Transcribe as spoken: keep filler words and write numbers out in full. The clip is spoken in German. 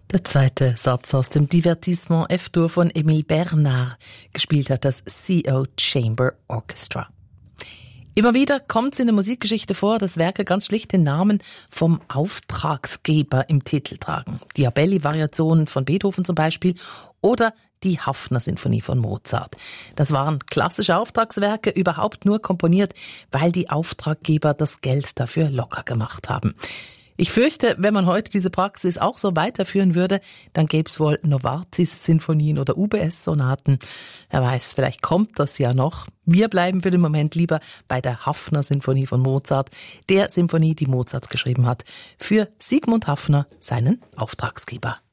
Der zweite Satz aus dem Divertissement F-Dur von Émile Bernard, gespielt hat das C O Chamber Orchestra. Immer wieder kommt es in der Musikgeschichte vor, dass Werke ganz schlicht den Namen vom Auftragsgeber im Titel tragen. Diabelli-Variationen von Beethoven zum Beispiel oder die Haffner-Sinfonie von Mozart. Das waren klassische Auftragswerke, überhaupt nur komponiert, weil die Auftraggeber das Geld dafür locker gemacht haben. Ich fürchte, wenn man heute diese Praxis auch so weiterführen würde, dann gäbe es wohl Novartis-Sinfonien oder U B S-Sonaten. Wer weiß, vielleicht kommt das ja noch. Wir bleiben für den Moment lieber bei der Haffner-Sinfonie von Mozart, der Sinfonie, die Mozart geschrieben hat, für Sigmund Haffner, seinen Auftragsgeber.